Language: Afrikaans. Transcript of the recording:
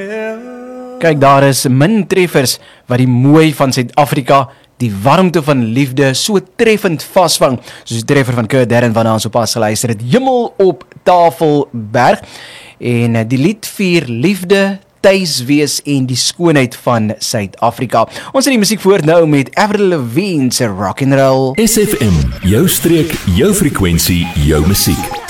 Kyk, daar is min treffers wat die mooi van Suid-Afrika, die warmte van liefde so treffend vasvang, soos die treffer van Kurt Darren waarna ons op pas geluister het, Hemel op Tafelberg, en die lied vier liefde, tuiswees en die skoonheid van Suid-Afrika. Ons het die musiek voort nou met Avril Lavigne se Rock and Roll. SFM, jou streek, jou frekwensie, jou musiek.